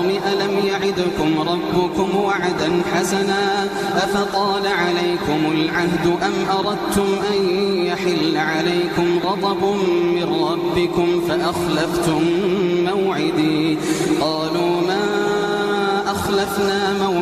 ألم يعدكم ربكم وعدا حسنا أفطال عليكم العهد أم أردتم أن يحل عليكم غضب من ربكم فأخلفتم موعدي قالوا ما أخلفنا موعدي